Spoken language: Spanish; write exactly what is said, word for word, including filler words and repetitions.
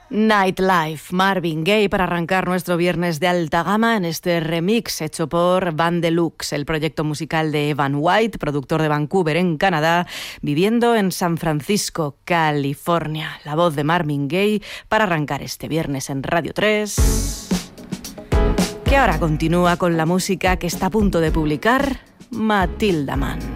Nightlife, Marvin Gaye, para arrancar nuestro viernes de alta gama en este remix hecho por Van Deluxe, el proyecto musical de Evan White, productor de Vancouver en Canadá, viviendo en San Francisco, California. La voz de Marvin Gaye para arrancar este viernes en Radio tres, que ahora continúa con la música que está a punto de publicar Matilda Mann.